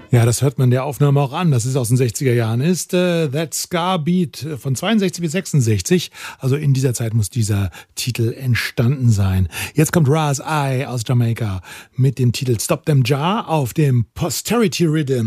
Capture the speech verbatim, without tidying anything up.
Ja, das hört man der Aufnahme auch an, dass es aus den sechziger Jahren ist. Äh, That Scar Beat von zweiundsechzig bis sechsundsechzig. Also in dieser Zeit muss dieser Titel entstanden sein. Jetzt kommt Ras I aus Jamaika mit dem Titel Stop Them Jar auf dem Posterity Rhythm.